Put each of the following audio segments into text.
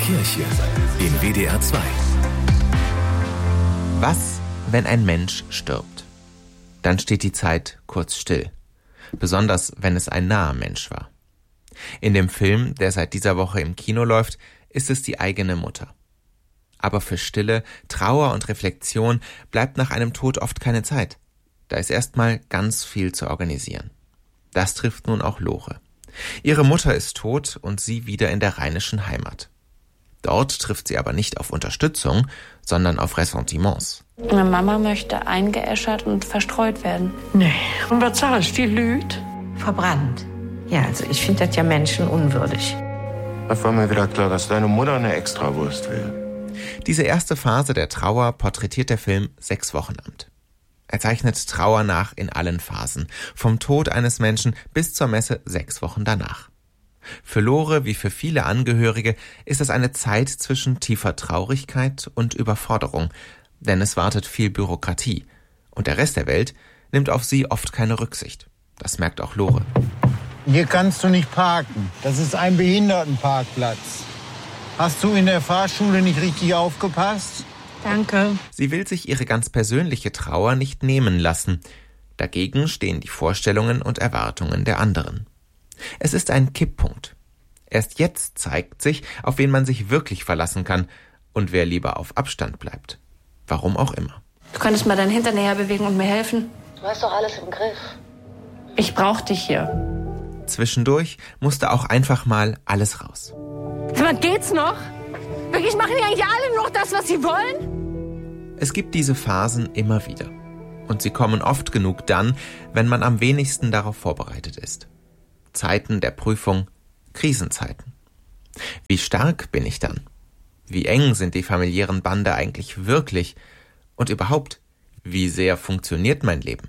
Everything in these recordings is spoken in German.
Kirche in WDR 2. Was, wenn ein Mensch stirbt? Dann steht die Zeit kurz still. Besonders, wenn es ein naher Mensch war. In dem Film, der seit dieser Woche im Kino läuft, ist es die eigene Mutter. Aber für Stille, Trauer und Reflexion bleibt nach einem Tod oft keine Zeit. Da ist erstmal ganz viel zu organisieren. Das trifft nun auch Lore. Ihre Mutter ist tot und sie wieder in der rheinischen Heimat. Dort trifft sie aber nicht auf Unterstützung, sondern auf Ressentiments. Meine Mama möchte eingeäschert und verstreut werden. Nee, und was sagst du, die lügt? Verbrannt. Ja, also ich finde das ja menschenunwürdig. Es war mir wieder klar, dass deine Mutter eine Extrawurst will. Diese erste Phase der Trauer porträtiert der Film 6 Wochenamt. Er zeichnet Trauer nach in allen Phasen, vom Tod eines Menschen bis zur Messe 6 Wochen danach. Für Lore wie für viele Angehörige ist es eine Zeit zwischen tiefer Traurigkeit und Überforderung, denn es wartet viel Bürokratie und der Rest der Welt nimmt auf sie oft keine Rücksicht. Das merkt auch Lore. Hier kannst du nicht parken. Das ist ein Behindertenparkplatz. Hast du in der Fahrschule nicht richtig aufgepasst? Danke. Sie will sich ihre ganz persönliche Trauer nicht nehmen lassen. Dagegen stehen die Vorstellungen und Erwartungen der anderen. Es ist ein Kipppunkt. Erst jetzt zeigt sich, auf wen man sich wirklich verlassen kann und wer lieber auf Abstand bleibt. Warum auch immer. Du könntest mal deinen Hintern näher bewegen und mir helfen. Du hast doch alles im Griff. Ich brauch dich hier. Zwischendurch musste auch einfach mal alles raus. Was geht's noch? Wirklich, machen die eigentlich alle noch das, was sie wollen? Es gibt diese Phasen immer wieder. Und sie kommen oft genug dann, wenn man am wenigsten darauf vorbereitet ist. Zeiten der Prüfung, Krisenzeiten. Wie stark bin ich dann? Wie eng sind die familiären Bande eigentlich wirklich? Und überhaupt, wie sehr funktioniert mein Leben?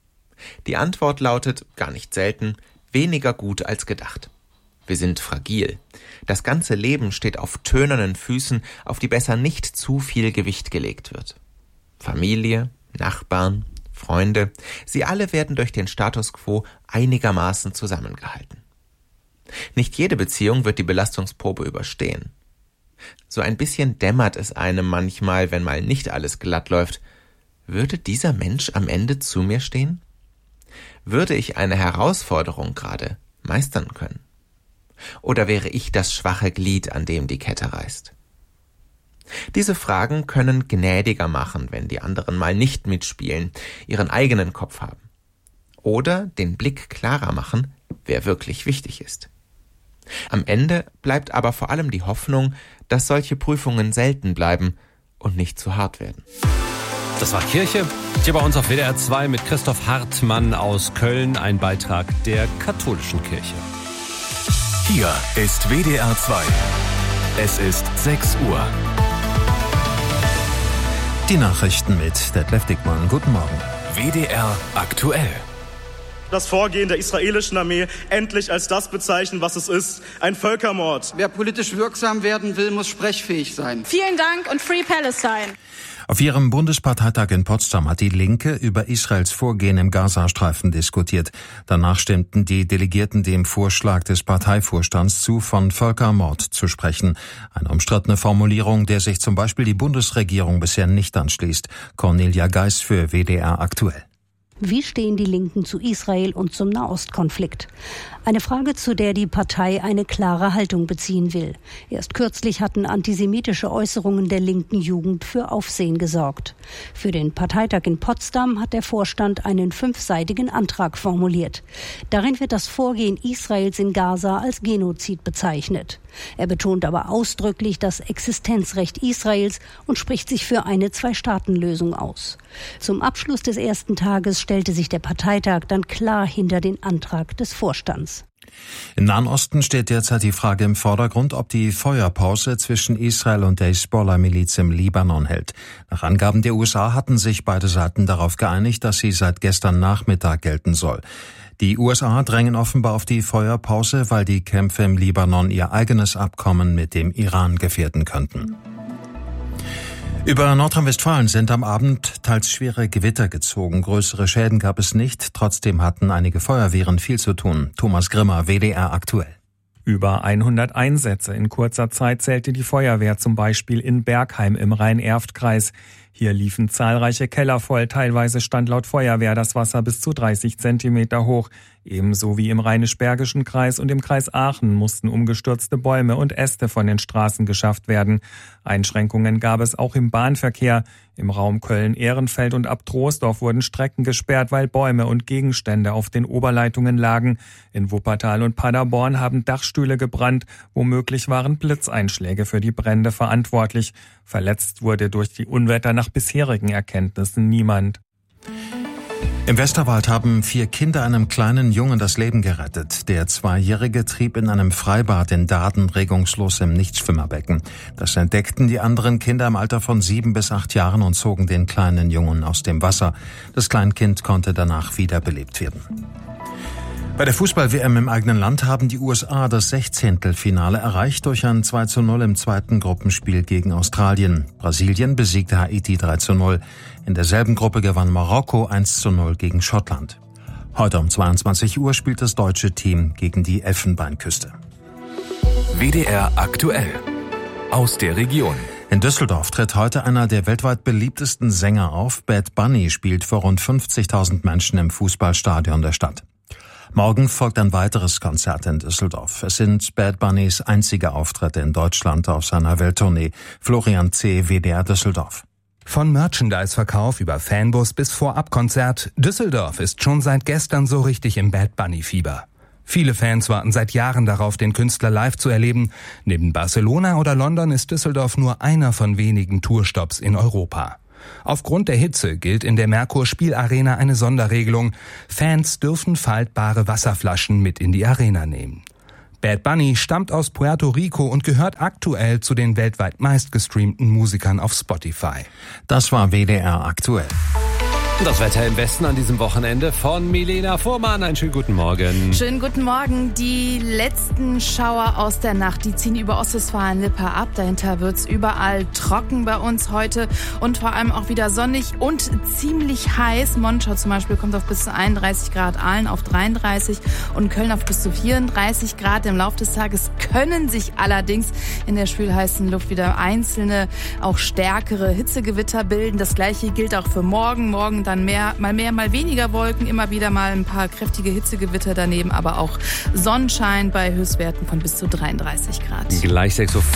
Die Antwort lautet, gar nicht selten, weniger gut als gedacht. Wir sind fragil. Das ganze Leben steht auf tönernen Füßen, auf die besser nicht zu viel Gewicht gelegt wird. Familie, Nachbarn, Freunde, sie alle werden durch den Status quo einigermaßen zusammengehalten. Nicht jede Beziehung wird die Belastungsprobe überstehen. So ein bisschen dämmert es einem manchmal, wenn mal nicht alles glatt läuft. Würde dieser Mensch am Ende zu mir stehen? Würde ich eine Herausforderung gerade meistern können? Oder wäre ich das schwache Glied, an dem die Kette reißt? Diese Fragen können gnädiger machen, wenn die anderen mal nicht mitspielen, ihren eigenen Kopf haben. Oder den Blick klarer machen, wer wirklich wichtig ist. Am Ende bleibt aber vor allem die Hoffnung, dass solche Prüfungen selten bleiben und nicht zu hart werden. Das war Kirche. Hier bei uns auf WDR 2 mit Christoph Hartmann aus Köln, ein Beitrag der katholischen Kirche. Hier ist WDR 2. Es ist 6 Uhr. Die Nachrichten mit Detlef Dickmann. Guten Morgen. WDR aktuell. Das Vorgehen der israelischen Armee endlich als das bezeichnen, was es ist: ein Völkermord. Wer politisch wirksam werden will, muss sprechfähig sein. Vielen Dank und Free Palestine. Auf ihrem Bundesparteitag in Potsdam hat die Linke über Israels Vorgehen im Gazastreifen diskutiert. Danach stimmten die Delegierten dem Vorschlag des Parteivorstands zu, von Völkermord zu sprechen. Eine umstrittene Formulierung, der sich zum Beispiel die Bundesregierung bisher nicht anschließt. Cornelia Geis für WDR aktuell. Wie stehen die Linken zu Israel und zum Nahostkonflikt? Eine Frage, zu der die Partei eine klare Haltung beziehen will. Erst kürzlich hatten antisemitische Äußerungen der linken Jugend für Aufsehen gesorgt. Für den Parteitag in Potsdam hat der Vorstand einen 5-seitigen Antrag formuliert. Darin wird das Vorgehen Israels in Gaza als Genozid bezeichnet. Er betont aber ausdrücklich das Existenzrecht Israels und spricht sich für eine 2-Staaten-Lösung aus. Zum Abschluss des ersten Tages stellte sich der Parteitag dann klar hinter den Antrag des Vorstands. Im Nahen Osten steht derzeit die Frage im Vordergrund, ob die Feuerpause zwischen Israel und der Hisbollah-Miliz im Libanon hält. Nach Angaben der USA hatten sich beide Seiten darauf geeinigt, dass sie seit gestern Nachmittag gelten soll. Die USA drängen offenbar auf die Feuerpause, weil die Kämpfe im Libanon ihr eigenes Abkommen mit dem Iran gefährden könnten. Über Nordrhein-Westfalen sind am Abend teils schwere Gewitter gezogen. Größere Schäden gab es nicht. Trotzdem hatten einige Feuerwehren viel zu tun. Thomas Grimmer, WDR aktuell. Über 100 Einsätze in kurzer Zeit zählte die Feuerwehr zum Beispiel in Bergheim im Rhein-Erft-Kreis. Hier liefen zahlreiche Keller voll, teilweise stand laut Feuerwehr das Wasser bis zu 30 Zentimeter hoch. Ebenso wie im Rheinisch-Bergischen Kreis und im Kreis Aachen mussten umgestürzte Bäume und Äste von den Straßen geschafft werden. Einschränkungen gab es auch im Bahnverkehr. Im Raum Köln-Ehrenfeld und ab Troisdorf wurden Strecken gesperrt, weil Bäume und Gegenstände auf den Oberleitungen lagen. In Wuppertal und Paderborn haben Dachstühle gebrannt. Womöglich waren Blitzeinschläge für die Brände verantwortlich. Verletzt wurde durch die Unwetter nach bisherigen Erkenntnissen niemand. Im Westerwald haben 4 Kinder einem kleinen Jungen das Leben gerettet. Der 2-Jährige trieb in einem Freibad in Dahden regungslos im Nichtschwimmerbecken. Das entdeckten die anderen Kinder im Alter von 7 bis 8 Jahren und zogen den kleinen Jungen aus dem Wasser. Das Kleinkind konnte danach wiederbelebt werden. Bei der Fußball-WM im eigenen Land haben die USA das 16. erreicht durch ein 2:0 im zweiten Gruppenspiel gegen Australien. Brasilien besiegte Haiti 3:0. In derselben Gruppe gewann Marokko 1:0 gegen Schottland. Heute um 22 Uhr spielt das deutsche Team gegen die Elfenbeinküste. WDR aktuell. Aus der Region. In Düsseldorf tritt heute einer der weltweit beliebtesten Sänger auf. Bad Bunny spielt vor rund 50.000 Menschen im Fußballstadion der Stadt. Morgen folgt ein weiteres Konzert in Düsseldorf. Es sind Bad Bunnys einzige Auftritte in Deutschland auf seiner Welttournee. Florian C., WDR Düsseldorf. Von Merchandise-Verkauf über Fanbus bis Vorabkonzert, Düsseldorf ist schon seit gestern so richtig im Bad Bunny-Fieber. Viele Fans warten seit Jahren darauf, den Künstler live zu erleben. Neben Barcelona oder London ist Düsseldorf nur einer von wenigen Tourstops in Europa. Aufgrund der Hitze gilt in der Merkur-Spielarena eine Sonderregelung. Fans dürfen faltbare Wasserflaschen mit in die Arena nehmen. Bad Bunny stammt aus Puerto Rico und gehört aktuell zu den weltweit meistgestreamten Musikern auf Spotify. Das war WDR aktuell. Das Wetter im Westen an diesem Wochenende von Milena Fuhrmann. Einen schönen guten Morgen. Schönen guten Morgen. Die letzten Schauer aus der Nacht, die ziehen über Ostwestfalen-Lippe ab. Dahinter wird's überall trocken bei uns heute und vor allem auch wieder sonnig und ziemlich heiß. Monschau zum Beispiel kommt auf bis zu 31 Grad, Aalen auf 33 und Köln auf bis zu 34 Grad. Im Laufe des Tages können sich allerdings in der schwülheißen Luft wieder einzelne, auch stärkere Hitzegewitter bilden. Das Gleiche gilt auch für morgen. Morgen dann mal mehr, mal weniger Wolken, immer wieder mal ein paar kräftige Hitzegewitter daneben, aber auch Sonnenschein bei Höchstwerten von bis zu 33 Grad. Gleich 6:05 Uhr.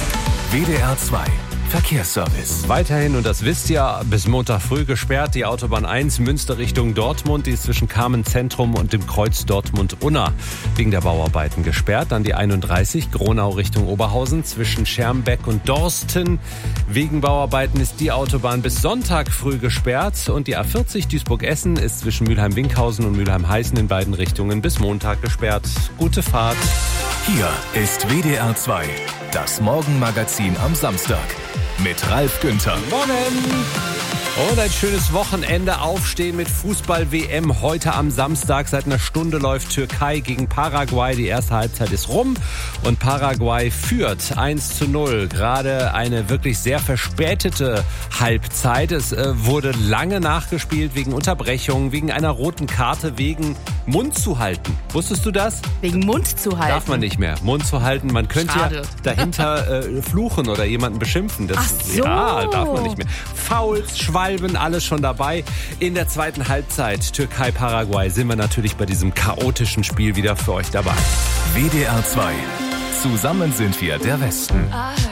WDR 2 Verkehrsservice. Weiterhin, und das wisst ihr, bis Montag früh gesperrt die Autobahn 1 Münster Richtung Dortmund. Die ist zwischen Kamenz-Zentrum und dem Kreuz Dortmund-Unna wegen der Bauarbeiten gesperrt. Dann die 31 Gronau Richtung Oberhausen zwischen Schermbeck und Dorsten. Wegen Bauarbeiten ist die Autobahn bis Sonntag früh gesperrt. Und die A40 Duisburg-Essen ist zwischen Mülheim-Winkhausen und Mülheim-Heißen in beiden Richtungen bis Montag gesperrt. Gute Fahrt. Hier ist WDR 2, das Morgenmagazin am Samstag. Mit Ralf Günther. Morgen! Und ein schönes Wochenende. Aufstehen mit Fußball-WM. Heute am Samstag seit einer Stunde läuft Türkei gegen Paraguay. Die erste Halbzeit ist rum und Paraguay führt 1:0. Gerade eine wirklich sehr verspätete Halbzeit. Es wurde lange nachgespielt wegen Unterbrechung, wegen einer roten Karte, wegen Mund zu halten. Wusstest du das? Wegen Mund zu halten? Darf man nicht mehr. Mund zu halten. Man könnte Schade. ja dahinter fluchen oder jemanden beschimpfen. Das, Ach so. Ja, darf man nicht mehr. Fouls, Schwalben, alles schon dabei. In der zweiten Halbzeit Türkei-Paraguay sind wir natürlich bei diesem chaotischen Spiel wieder für euch dabei. WDR 2. Zusammen sind wir der Westen.